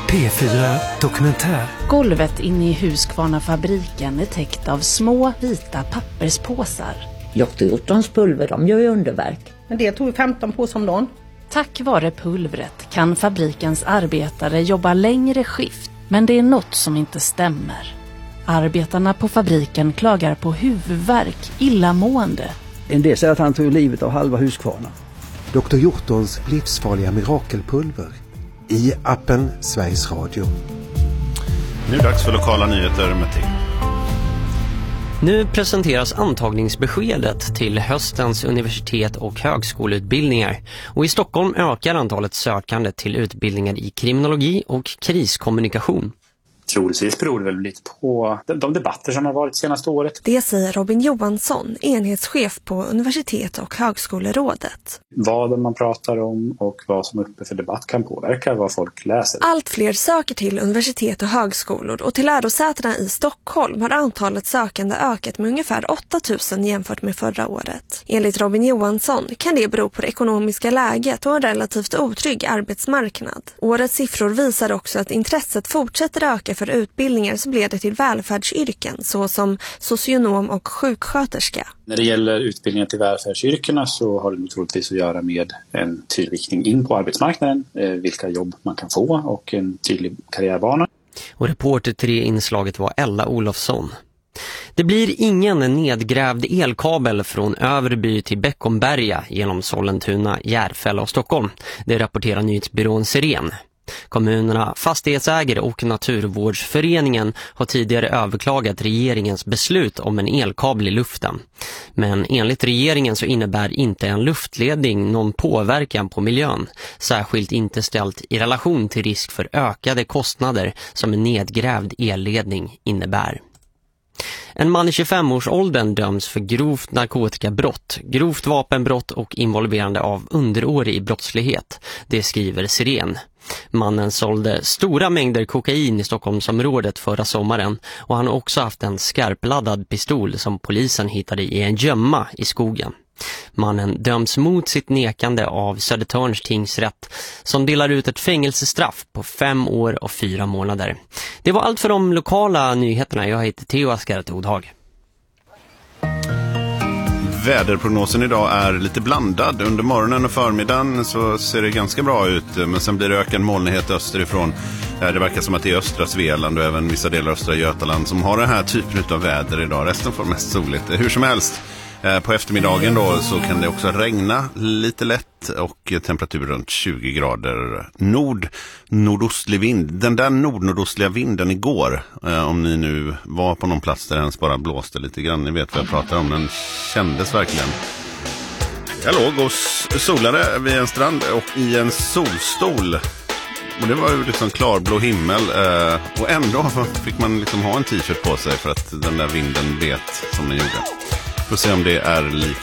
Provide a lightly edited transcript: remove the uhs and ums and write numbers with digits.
P4 Dokumentär. Golvet inne i Husqvarna-fabriken är täckt av små vita papperspåsar. Dr. Hjortons pulver, de gör ju underverk. Men det tog 15 på som dagen. Tack vare pulvret kan fabrikens arbetare jobba längre skift. Men det är något som inte stämmer. Arbetarna på fabriken klagar på huvudvärk, illamående. En del säger att han tog livet av halva Husqvarna. Dr. Hjortons livsfarliga mirakelpulver. I appen Sveriges Radio. Nu är det dags för lokala nyheter med Tim. Nu presenteras antagningsbeskedet till höstens universitet- och högskoleutbildningar. Och i Stockholm ökar antalet sökande till utbildningar i kriminologi och kriskommunikation. Troligtvis beror det väl lite på de debatter som har varit senaste året. Det säger Robin Johansson, enhetschef på Universitet- och högskolerådet. Vad man pratar om och vad som är uppe för debatt kan påverka vad folk läser. Allt fler söker till universitet och högskolor och till lärosätena i Stockholm har antalet sökande ökat med ungefär 8 000 jämfört med förra året. Enligt Robin Johansson kan det bero på det ekonomiska läget och en relativt otrygg arbetsmarknad. Årets siffror visar också att intresset fortsätter öka för utbildningar som leder till välfärdsyrken såsom socionom och sjuksköterska. När det gäller utbildningar till välfärdsyrkena så har det troligtvis att göra med en tydlig riktning in på arbetsmarknaden, vilka jobb man kan få och en tydlig karriärbana. Och reporter till det inslaget var Ella Olofsson. Det blir ingen nedgrävd elkabel från Överby till Beckomberga genom Sollentuna, Järfälla och Stockholm. Det rapporterar nyhetsbyrån Siren. Kommunerna, fastighetsägare och Naturvårdsföreningen har tidigare överklagat regeringens beslut om en elkabel i luften. Men enligt regeringen så innebär inte en luftledning någon påverkan på miljön, särskilt inte ställt i relation till risk för ökade kostnader som en nedgrävd elledning innebär. En man i 25-årsåldern döms för grovt narkotikabrott, grovt vapenbrott och involverande av underårig i brottslighet. Det skriver Siren. Mannen sålde stora mängder kokain i Stockholmsområdet förra sommaren och han har också haft en skarpladdad pistol som polisen hittade i en gömma i skogen. Mannen döms mot sitt nekande av Södertörns tingsrätt som delar ut ett fängelsestraff på 5 år och 4 månader. Det var allt för de lokala nyheterna. Jag heter Theo Askaret Odhag. Väderprognosen idag är lite blandad. Under morgonen och förmiddagen så ser det ganska bra ut, men sen blir det ökad molnighet österifrån. Det verkar som att det är östra Svealand och även vissa delar av östra Götaland som har den här typen av väder idag. Resten får mest soligt. Hur som helst, på eftermiddagen då så kan det också regna lite lätt och temperatur runt 20 grader. Nordostlig vind. Den där nordostliga vinden igår, om ni nu var på någon plats där den bara blåste lite grann, ni vet vad jag pratar om, den kändes verkligen. Jag låg och solade vid en strand och i en solstol. Och det var ju liksom klarblå himmel och ändå fick man liksom ha en t-shirt på sig för att den där vinden bet som den gjorde. Får se om det är likt